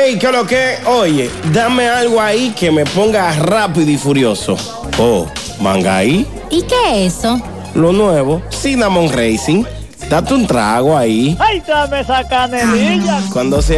Ey, ¿qué lo que? Oye, dame algo ahí que me ponga rápido y furioso. Oh, Mangaí. ¿Y qué es eso? Lo nuevo, Cinnamon Racing. Date un trago ahí. ¡Ay, dame esa canelilla! Cuando se